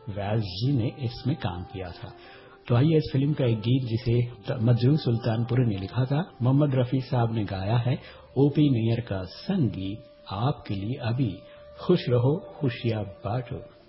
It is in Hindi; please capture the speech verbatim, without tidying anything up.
व्यास जी ने इसमें काम किया था। तो आइए इस फिल्म का एक गीत जिसे मजरूह सुल्तानपुरी ने लिखा था, मोहम्मद रफी साहब ने गाया है, ओपी नैयर का संगीत आपके लिए अभी। खुश रहो खुशियां बांटो।